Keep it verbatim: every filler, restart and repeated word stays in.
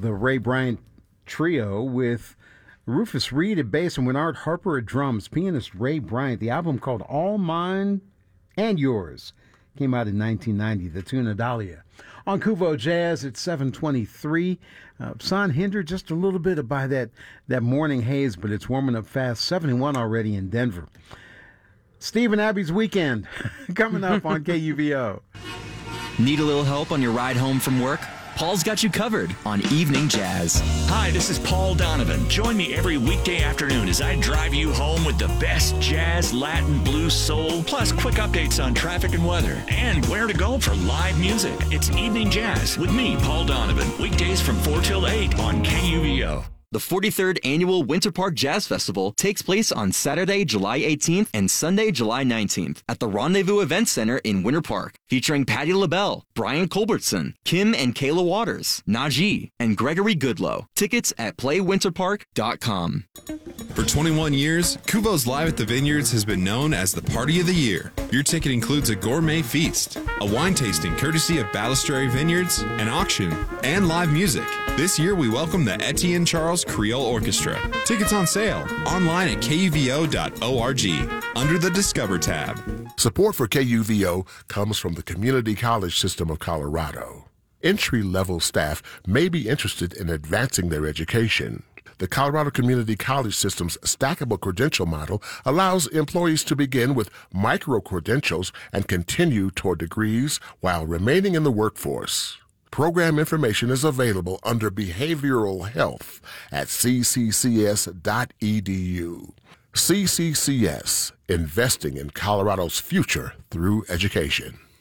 the Ray Bryant Trio with Rufus Reed at bass and Bernard Harper at drums, pianist Ray Bryant. The album called All Mine and Yours came out in nineteen ninety, the tune of Dahlia. On Kuvo Jazz at seven twenty-three, uh, sun hindered just a little bit by that, that morning haze, but it's warming up fast, seventy-one already in Denver. Steve and Abby's Weekend coming up on K U V O. Need a little help on your ride home from work? Paul's got you covered on Evening Jazz. Hi, this is Paul Donovan. Join me every weekday afternoon as I drive you home with the best jazz, Latin, blues, soul, plus quick updates on traffic and weather, and where to go for live music. It's Evening Jazz with me, Paul Donovan, weekdays from four till eight on K U V O. The forty-third Annual Winter Park Jazz Festival takes place on Saturday, July eighteenth and Sunday, July nineteenth at the Rendezvous Event Center in Winter Park, featuring Patti LaBelle, Brian Culbertson, Kim and Kayla Waters, Najee, and Gregory Goodlow. Tickets at play winter park dot com. For twenty-one years, Kuvo's Live at the Vineyards has been known as the Party of the Year. Your ticket includes a gourmet feast, a wine tasting courtesy of Balistrary Vineyards, an auction, and live music. This year, we welcome the Etienne Charles Creole Orchestra. Tickets on sale online at K U V O dot org under the Discover tab. Support for K U V O comes from the Community College System of Colorado. Entry-level staff may be interested in advancing their education. The Colorado Community College System's stackable credential model allows employees to begin with micro-credentials and continue toward degrees while remaining in the workforce. Program information is available under Behavioral Health at c c c s dot e d u. C C C S, investing in Colorado's future through education.